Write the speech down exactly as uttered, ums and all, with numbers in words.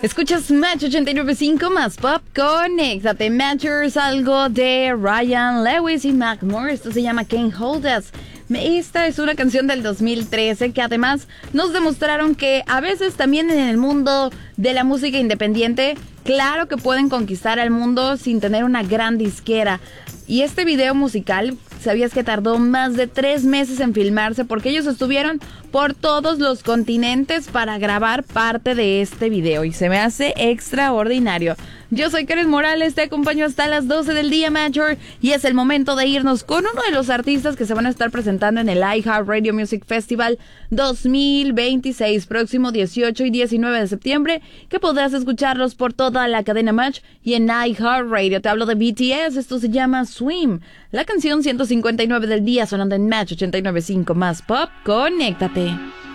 Escuchas Match ochenta y nueve punto cinco más Pop, conéctate. Matchers, algo de Ryan Lewis y Macklemore. Esto se llama Can't Hold Us. Esta es una canción del dos mil trece que además nos demostraron que a veces también en el mundo de la música independiente, claro que pueden conquistar al mundo sin tener una gran disquera. Y este video musical, ¿sabías que tardó más de tres meses en filmarse? Porque ellos estuvieron por todos los continentes para grabar parte de este video y se me hace extraordinario. Yo soy Karen Morales, te acompaño hasta las doce del día, Matcher, y es el momento de irnos con uno de los artistas que se van a estar presentando en el iHeartRadio Music Festival dos mil veintiséis, próximo dieciocho y diecinueve de septiembre, que podrás escucharlos por toda la cadena Match y en iHeartRadio. Te hablo de B T S, esto se llama Swim, la canción ciento cincuenta y nueve del día sonando en Match ochenta y nueve punto cinco más Pop, conéctate.